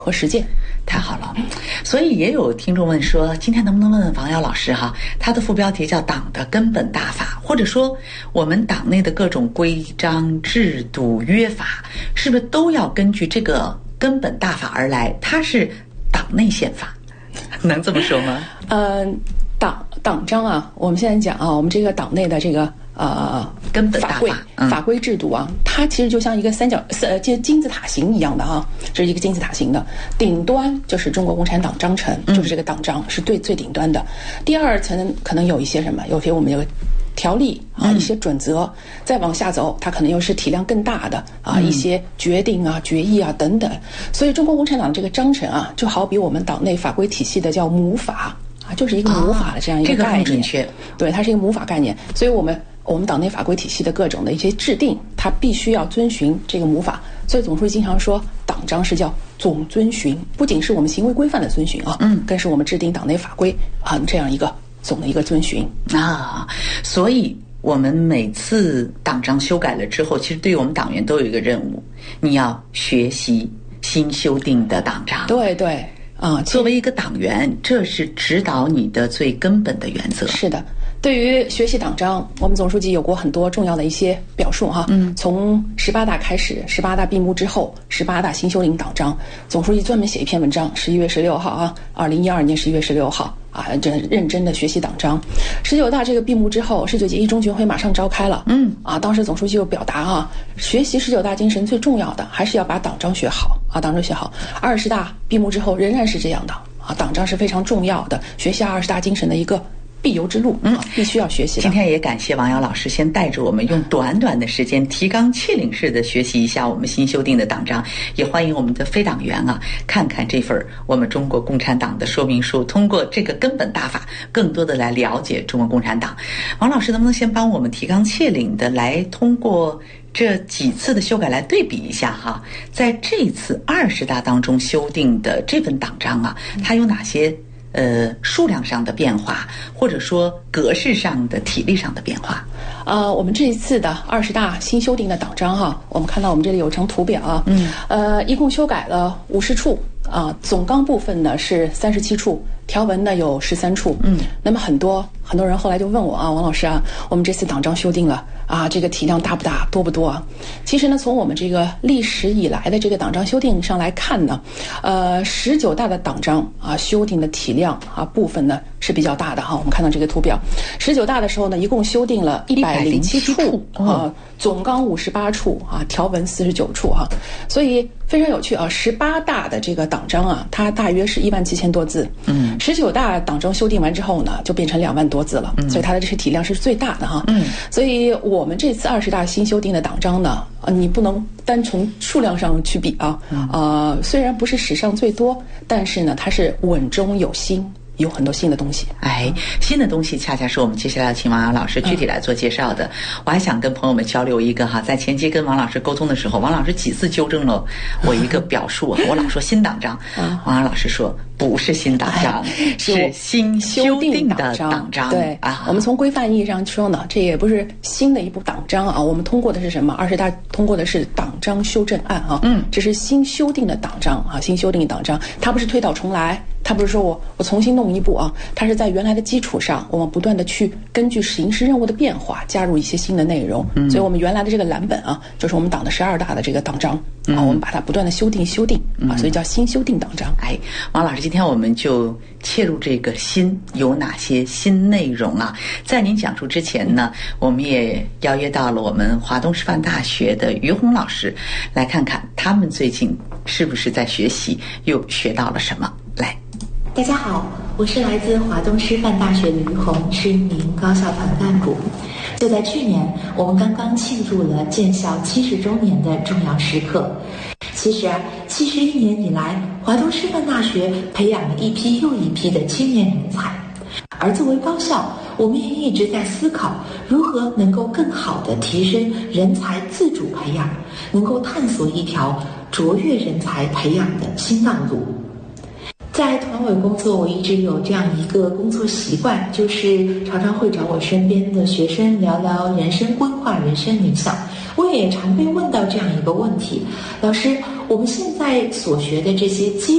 和实践。 太好了，所以也有听众问说，今天能不能问问王瑶老师哈，他的副标题叫党的根本大法，或者说我们党内的各种规章制度约法，是不是都要根据这个根本大法而来？它是党内宪法，能这么说吗？ 党章啊，我们现在讲啊，我们这个党内的这个根本大法法规制度啊，它其实就像一个金字塔形一样的啊，这是一个金字塔形的，顶端就是中国共产党章程，就是这个党章是最顶端的。第二层可能有一些什么，有些我们有条例啊，一些准则，再往下走，它可能又是体量更大的啊，一些决定啊、决议啊等等。所以中国共产党这个章程啊，就好比我们党内法规体系的叫母法啊，就是一个母法的这样一个概念。 这个很准确。 对，它是一个母法概念，所以我们党内法规体系的各种的一些制定，它必须要遵循这个母法。所以总书记经常说，党章是叫总遵循，不仅是我们行为规范的遵循啊，更是我们制定党内法规啊这样一个总的一个遵循啊。所以我们每次党章修改了之后，其实对于我们党员都有一个任务，你要学习新修订的党章。 对对啊， 作为一个党员，这是指导你的最根本的原则。 是的。对于学习党章，我们总书记有过很多重要的一些表述哈。从18大开始，18大闭幕之后，18大新修订党章，总书记专门写一篇文章，11月16号啊，2012年11月16号啊，认真的学习党章。19大这个闭幕之后，19届一中全会马上召开了。当时总书记就表达啊，学习19大精神最重要的还是要把党章学好啊，党章学好。20大闭幕之后仍然是这样的啊，党章是非常重要的，学习20大精神的一个必由之路，必须要学习的。 今天也感谢王瑶老师先带着我们用短短的时间提纲挈领式的学习一下我们新修订的党章，也欢迎我们的非党员啊看看这份我们中国共产党的说明书，通过这个根本大法更多的来了解中国共产党。王老师能不能先帮我们提纲挈领的来通过这几次的修改来对比一下哈，在这次20大当中修订的这份党章啊，它有哪些数量上的变化，或者说格式上的、体力上的变化？ 我们这一次的20大新修订的党章哈，我们看到我们这里有张图表啊，一共修改了50处啊，总纲部分呢是37处，条文呢有13处。那么很多人后来就问我啊，王老师啊，我们这次党章修订了啊，这个体量大不大，多不多啊？其实呢，从我们这个历史以来的这个党章修订上来看呢，19大的党章啊修订的体量啊部分呢是比较大的哈。我们看到这个图表，19大的时候呢，一共修订了107处啊，总纲58处啊，条文49处哈。所以非常有趣啊，18大的这个党章啊，它大约是17000多字，19大党章修订完之后呢，就变成2万多字了，所以它的这些体量是最大的哈。所以我们这次20大新修订的党章呢，你不能单从数量上去比啊，虽然不是史上最多，但是呢，它是稳中有新。有很多新的东西， 新的东西恰恰是我们接下来要请王瑶老师具体来做介绍的。我还想跟朋友们交流一个哈，在前期跟王老师沟通的时候，王老师几次纠正了我一个表述，我老说新党章，王瑶老师说不是新党章，是新修订的党章。 对啊，我们从规范意义上说呢，这也不是新的一部党章啊，我们通过的是什么？20大通过的是党章修正案啊，这是新修订的党章啊，新修订的党章，它不是推倒重来。它不是说我重新弄一步啊，它是在原来的基础上，我们不断的去根据行事任务的变化，加入一些新的内容。所以我们原来的这个蓝本啊，就是我们党的12大的这个党章啊，我们把它不断的修订啊，所以叫新修订党章。 王老师，今天我们就切入这个新有哪些新内容啊？在您讲述之前呢，我们也邀约到了我们华东师范大学的于红老师，来看看他们最近是不是在学习，又学到了什么。来。 大家好，我是来自华东师范大学的于红，是一名高校团干部。就在去年，我们刚刚庆祝了建校70周年的重要时刻。其实71年以来，华东师范大学培养了一批又一批的青年人才。而作为高校，我们也一直在思考如何能够更好地提升人才自主培养，能够探索一条卓越人才培养的新道路。在团委工作，我一直有这样一个工作习惯，就是常常会找我身边的学生聊聊人生规划、人生理想。我也常被问到这样一个问题：老师，我们现在所学的这些基